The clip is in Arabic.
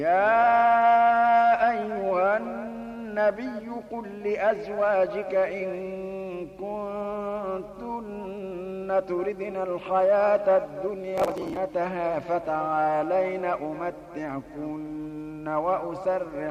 يا أيها النبي قل لأزواجك إن كنتن تردن الحياة الدنيا وزينتها فتعالين أمتعكن وأسرحكن